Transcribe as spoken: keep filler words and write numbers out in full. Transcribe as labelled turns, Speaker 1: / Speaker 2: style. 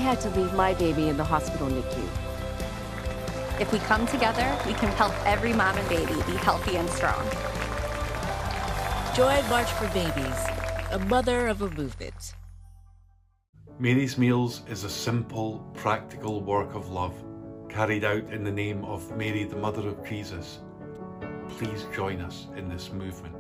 Speaker 1: had to leave my baby in the hospital N I C U.
Speaker 2: If we come together, we can help every mom and baby be healthy and strong.
Speaker 3: Join March for Babies, a mother of a movement.
Speaker 4: Mary's Meals is a simple, practical work of love, carried out in the name of Mary, the Mother of Jesus. Please join us in this movement.